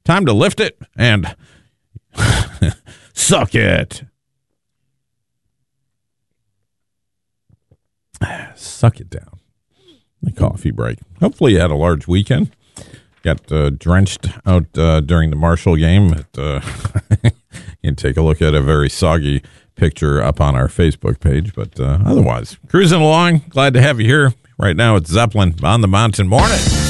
time to lift it and suck it. Suck it down. The coffee break. Hopefully you had a large weekend. Got drenched out during the Marshall game. You can take a look at a very soggy picture up on our Facebook page. But otherwise, cruising along. Glad to have you here. Right now it's Zeppelin on the Mountain Morning.